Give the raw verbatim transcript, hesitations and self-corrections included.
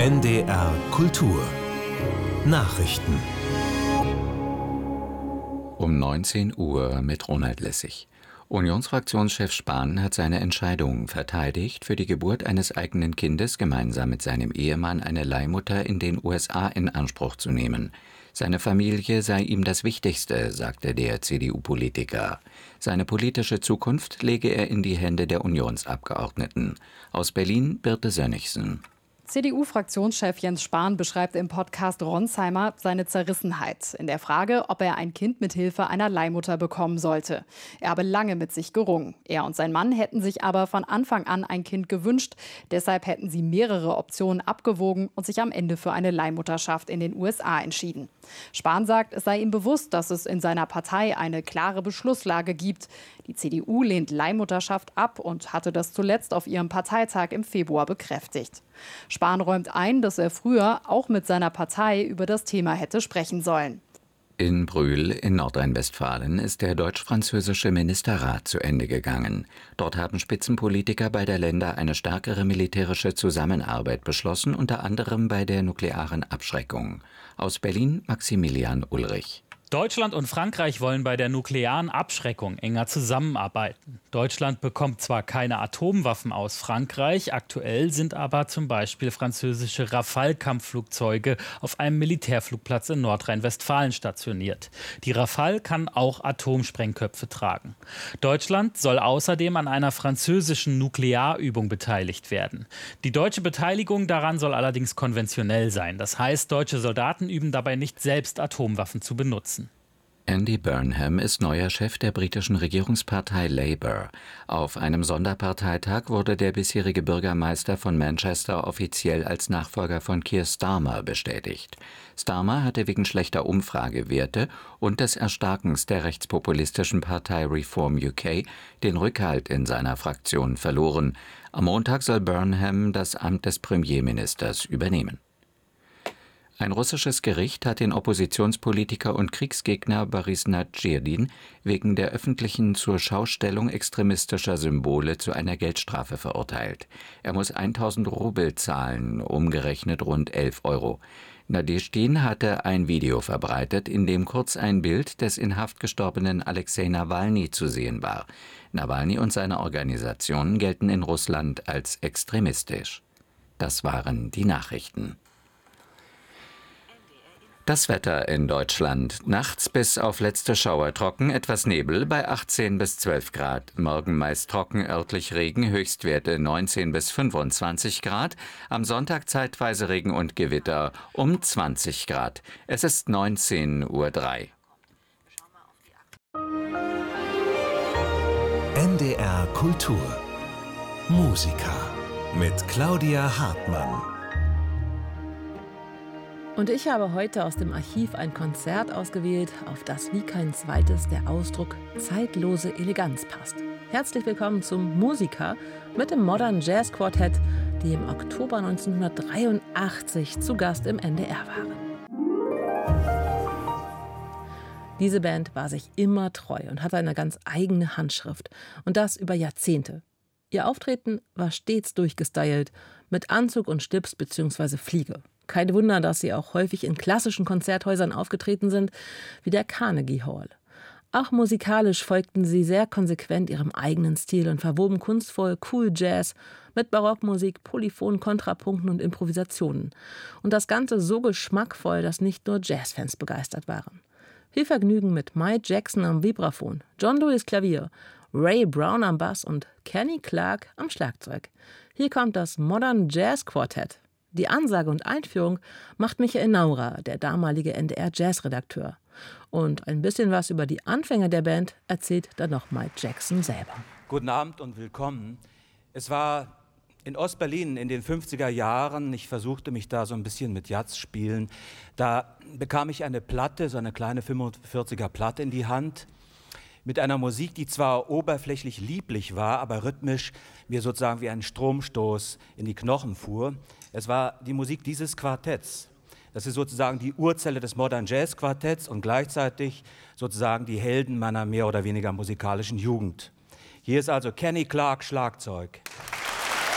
N D R Kultur Nachrichten Um neunzehn Uhr mit Ronald Lessig. Unionsfraktionschef Spahn hat seine Entscheidung verteidigt, für die Geburt eines eigenen Kindes gemeinsam mit seinem Ehemann eine Leihmutter in den U S A in Anspruch zu nehmen. Seine Familie sei ihm das Wichtigste, sagte der C D U-Politiker. Seine politische Zukunft lege er in die Hände der Unionsabgeordneten. Aus Berlin Birte Sönnigsen. C D U-Fraktionschef Jens Spahn beschreibt im Podcast Ronsheimer seine Zerrissenheit in der Frage, ob er ein Kind mit Hilfe einer Leihmutter bekommen sollte. Er habe lange mit sich gerungen. Er und sein Mann hätten sich aber von Anfang an ein Kind gewünscht. Deshalb hätten sie mehrere Optionen abgewogen und sich am Ende für eine Leihmutterschaft in den U S A entschieden. Spahn sagt, es sei ihm bewusst, dass es in seiner Partei eine klare Beschlusslage gibt. Die C D U lehnt Leihmutterschaft ab und hatte das zuletzt auf ihrem Parteitag im Februar bekräftigt. Spahn räumt ein, dass er früher auch mit seiner Partei über das Thema hätte sprechen sollen. In Brühl in Nordrhein-Westfalen ist der deutsch-französische Ministerrat zu Ende gegangen. Dort haben Spitzenpolitiker beider Länder eine stärkere militärische Zusammenarbeit beschlossen, unter anderem bei der nuklearen Abschreckung. Aus Berlin Maximilian Ulrich. Deutschland und Frankreich wollen bei der nuklearen Abschreckung enger zusammenarbeiten. Deutschland bekommt zwar keine Atomwaffen aus Frankreich, aktuell sind aber zum Beispiel französische Rafale-Kampfflugzeuge auf einem Militärflugplatz in Nordrhein-Westfalen stationiert. Die Rafale kann auch Atomsprengköpfe tragen. Deutschland soll außerdem an einer französischen Nuklearübung beteiligt werden. Die deutsche Beteiligung daran soll allerdings konventionell sein. Das heißt, deutsche Soldaten üben dabei nicht selbst, Atomwaffen zu benutzen. Andy Burnham ist neuer Chef der britischen Regierungspartei Labour. Auf einem Sonderparteitag wurde der bisherige Bürgermeister von Manchester offiziell als Nachfolger von Keir Starmer bestätigt. Starmer hatte wegen schlechter Umfragewerte und des Erstarkens der rechtspopulistischen Partei Reform U K den Rückhalt in seiner Fraktion verloren. Am Montag soll Burnham das Amt des Premierministers übernehmen. Ein russisches Gericht hat den Oppositionspolitiker und Kriegsgegner Boris Nadschedin wegen der öffentlichen Zurschaustellung extremistischer Symbole zu einer Geldstrafe verurteilt. Er muss tausend Rubel zahlen, umgerechnet rund elf Euro. Nadschedin hatte ein Video verbreitet, in dem kurz ein Bild des in Haft gestorbenen Alexei Nawalny zu sehen war. Nawalny und seine Organisation gelten in Russland als extremistisch. Das waren die Nachrichten. Das Wetter in Deutschland. Nachts bis auf letzte Schauer trocken, etwas Nebel bei achtzehn bis zwölf Grad. Morgen meist trocken, örtlich Regen, Höchstwerte neunzehn bis fünfundzwanzig Grad. Am Sonntag zeitweise Regen und Gewitter um zwanzig Grad. Es ist neunzehn Uhr drei. N D R Kultur Musiker mit Claudia Hartmann. Und ich habe heute aus dem Archiv ein Konzert ausgewählt, auf das wie kein zweites der Ausdruck zeitlose Eleganz passt. Herzlich willkommen zum Musiker mit dem Modern Jazz Quartett, die im Oktober neunzehnhundertdreiundachtzig zu Gast im N D R waren. Diese Band war sich immer treu und hatte eine ganz eigene Handschrift. Und das über Jahrzehnte. Ihr Auftreten war stets durchgestylt, mit Anzug und Schlips bzw. Fliege. Kein Wunder, dass sie auch häufig in klassischen Konzerthäusern aufgetreten sind, wie der Carnegie Hall. Auch musikalisch folgten sie sehr konsequent ihrem eigenen Stil und verwoben kunstvoll Cool Jazz mit Barockmusik, Polyphon, Kontrapunkten und Improvisationen. Und das Ganze so geschmackvoll, dass nicht nur Jazzfans begeistert waren. Viel Vergnügen mit Mike Jackson am Vibraphon, John Lewis Klavier, Ray Brown am Bass und Kenny Clarke am Schlagzeug. Hier kommt das Modern Jazz Quartett. Die Ansage und Einführung macht Michael Naurer, der damalige N D R-Jazz-Redakteur. Und ein bisschen was über die Anfänge der Band erzählt dann noch Mike Jackson selber. Guten Abend und willkommen. Es war in Ostberlin in den fünfziger Jahren, ich versuchte mich da so ein bisschen mit Jazz spielen, da bekam ich eine Platte, so eine kleine fünfundvierziger Platte in die Hand, mit einer Musik, die zwar oberflächlich lieblich war, aber rhythmisch mir sozusagen wie ein Stromstoß in die Knochen fuhr. Es war die Musik dieses Quartetts. Das ist sozusagen die Urzelle des Modern Jazz Quartetts und gleichzeitig sozusagen die Helden meiner mehr oder weniger musikalischen Jugend. Hier ist also Kenny Clarke Schlagzeug.